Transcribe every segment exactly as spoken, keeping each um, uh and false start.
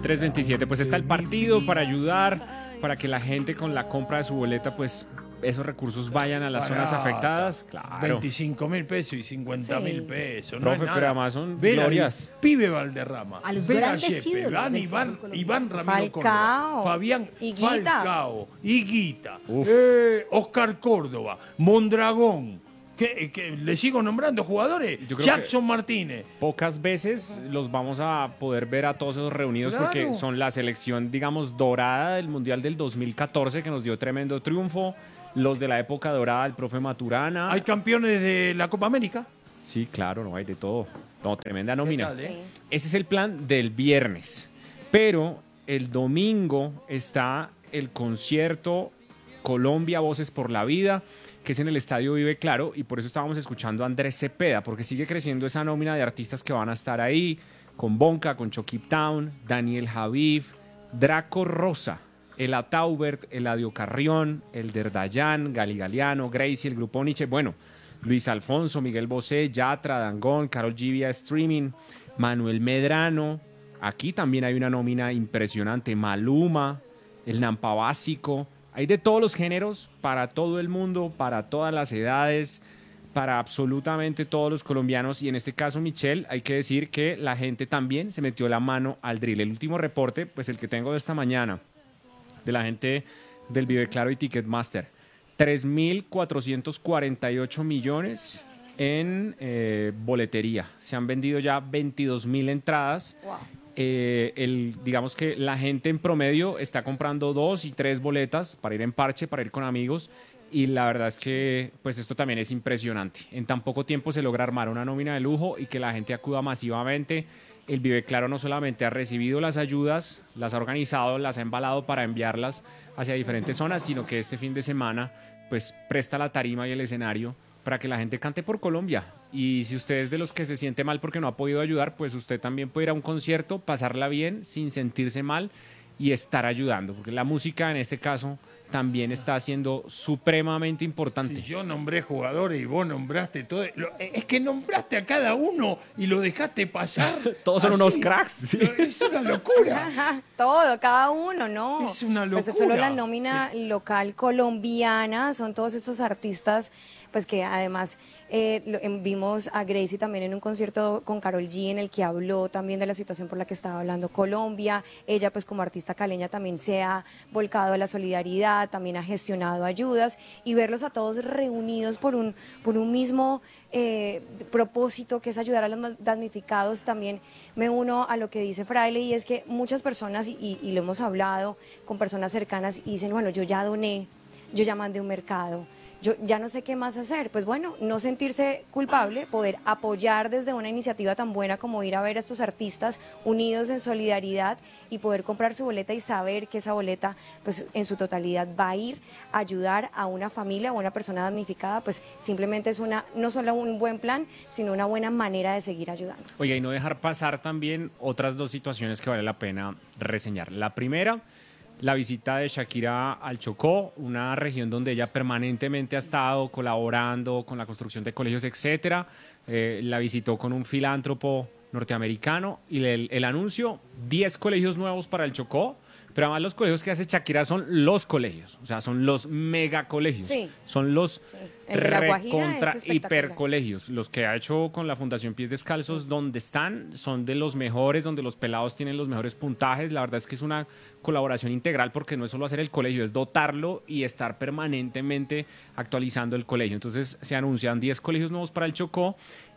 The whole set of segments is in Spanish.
tres veintisiete, pues está el partido para ayudar, para que la gente con la compra de su boleta, pues esos recursos vayan a las Barata. zonas afectadas. Claro. veinticinco mil pesos y cincuenta mil Sí. pesos. No Profe, es nada. pero además son Ver al glorias. Pibe Valderrama. A los ver grandes Yepes, ídolos Van del Iván, fútbol colombiano. Iván Ramiro Falcao, Córdoba, Fabián Higuita. Falcao, Higuita, eh, Oscar Córdoba, Mondragón. ¿Qué, qué, ¿Le sigo nombrando jugadores? Yo creo Jackson Martínez. Pocas veces los vamos a poder ver a todos esos reunidos Claro. porque son la selección, digamos, dorada del Mundial del dos mil catorce que nos dio tremendo triunfo. Los de la época dorada del profe Maturana. Hay campeones de la Copa América. Sí, claro, no hay de todo. No, tremenda nómina. tal, eh? Ese es el plan del viernes. Pero el domingo está el concierto Colombia Voces por la Vida, que es en el Estadio Vive Claro, y por eso estábamos escuchando a Andrés Cepeda, porque sigue creciendo esa nómina de artistas que van a estar ahí, con Bonca, con Chucky Town, Daniel Javid, Draco Rosa, el Ataubert, Eladio Carrión, el Dayan, Gali Galeano, Gracie, el Grupo Nietzsche, bueno, Luis Alfonso, Miguel Bosé, Yatra, Dangond, Karol G vía streaming, Manuel Medrano. Aquí también hay una nómina impresionante, Maluma, el Nampa Básico. Hay de todos los géneros, para todo el mundo, para todas las edades, para absolutamente todos los colombianos. Y en este caso, Michelle, hay que decir que la gente también se metió la mano al drill. El último reporte, pues el que tengo de esta mañana, de la gente del Vive Claro y Ticketmaster. tres mil cuatrocientos cuarenta y ocho millones en eh, boletería. Se han vendido ya veintidós mil entradas. Wow. Eh, el, digamos que la gente en promedio está comprando dos y tres boletas para ir en parche, para ir con amigos. Y la verdad es que pues esto también es impresionante. En tan poco tiempo se logra armar una nómina de lujo y que la gente acuda masivamente. El Vive Claro no solamente ha recibido las ayudas, las ha organizado, las ha embalado para enviarlas hacia diferentes zonas, sino que este fin de semana pues presta la tarima y el escenario para que la gente cante por Colombia. Y si usted es de los que se siente mal porque no ha podido ayudar, pues usted también puede ir a un concierto, pasarla bien, sin sentirse mal y estar ayudando, porque la música en este caso también está siendo supremamente importante. Si yo nombré jugadores y vos nombraste todo. Lo, es que nombraste a cada uno y lo dejaste pasar. Todos son así. unos cracks. Sí. Es una locura. Todo, cada uno, ¿no? Es una Pues locura. solo la nómina local colombiana, son todos estos artistas, pues que además eh, lo- em, vimos a Gracie también en un concierto con Karol G en el que habló también de la situación por la que estaba hablando Colombia. Ella pues como artista caleña también se ha volcado a la solidaridad, también ha gestionado ayudas y verlos a todos reunidos por un, por un mismo eh, propósito que es ayudar a los damnificados. También me uno a lo que dice Fraile y es que muchas personas, y, y- y lo hemos hablado con personas cercanas y dicen, bueno, yo ya doné, yo ya mandé un mercado, yo ya no sé qué más hacer. Pues bueno, no sentirse culpable, poder apoyar desde una iniciativa tan buena como ir a ver a estos artistas unidos en solidaridad y poder comprar su boleta y saber que esa boleta pues en su totalidad va a ir a ayudar a una familia o a una persona damnificada, pues simplemente es una no solo un buen plan, sino una buena manera de seguir ayudando. Oiga, y no dejar pasar también otras dos situaciones que vale la pena reseñar. La primera, la visita de Shakira al Chocó, una región donde ella permanentemente ha estado colaborando con la construcción de colegios, etcétera. Eh, la visitó con un filántropo norteamericano y el, el anuncio, diez colegios nuevos para el Chocó, pero además los colegios que hace Shakira son los colegios, o sea, son los megacolegios, Sí. son los Sí. El de La Guajira recontra es espectacular. hipercolegios, los que ha hecho con la Fundación Pies Descalzos, donde están, son de los mejores, donde los pelados tienen los mejores puntajes. La verdad es que es una colaboración integral porque no es solo hacer el colegio, es dotarlo y estar permanentemente actualizando el colegio. Entonces se anuncian diez colegios nuevos para el Chocó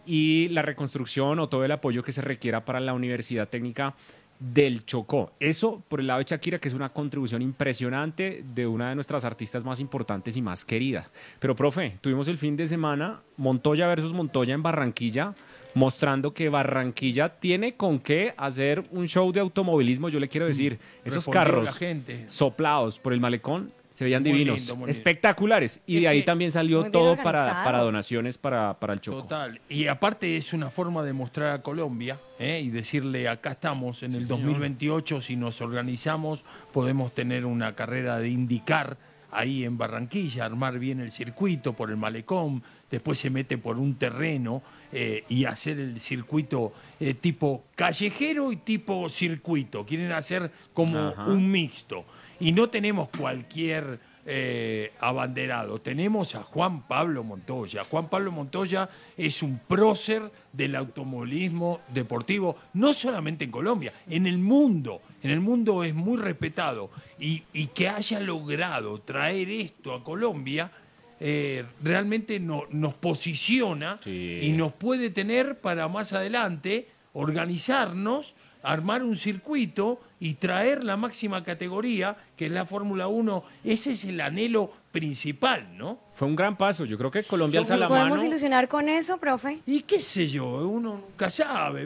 y la reconstrucción o todo el apoyo que se requiera para la Universidad Técnica del Chocó. Eso por el lado de Shakira, que es una contribución impresionante de una de nuestras artistas más importantes y más queridas. Pero, profe, tuvimos el fin de semana Montoya versus Montoya en Barranquilla, mostrando que Barranquilla tiene con qué hacer un show de automovilismo. Yo le quiero decir, esos Respondió carros la gente. soplados por el malecón se veían Muy divinos, lindo, muy lindo. espectaculares. Y Es de ahí que- también salió Muy bien todo para, organizado. para donaciones para, para el Chocó. Total. Y aparte es una forma de mostrar a Colombia ¿eh? y decirle, acá estamos en el dos mil veintiocho, si nos organizamos podemos tener una carrera de indicar ahí en Barranquilla, armar bien el circuito por el malecón, después se mete por un terreno eh, y hacer el circuito eh, tipo callejero y tipo circuito. Quieren hacer como Ajá. un mixto. Y no tenemos cualquier eh, abanderado, tenemos a Juan Pablo Montoya. Juan Pablo Montoya es un prócer del automovilismo deportivo, no solamente en Colombia, en el mundo. En el mundo es muy respetado. Y, y que haya logrado traer esto a Colombia, eh, realmente no, nos posiciona Sí. y nos puede tener para más adelante organizarnos, armar un circuito y traer la máxima categoría, que es la Fórmula uno. Ese es el anhelo principal, ¿no? Fue un gran paso. Yo creo que Colombia alza ¿Nos la podemos mano. ilusionar con eso, profe? Y qué sé yo, uno nunca sabe.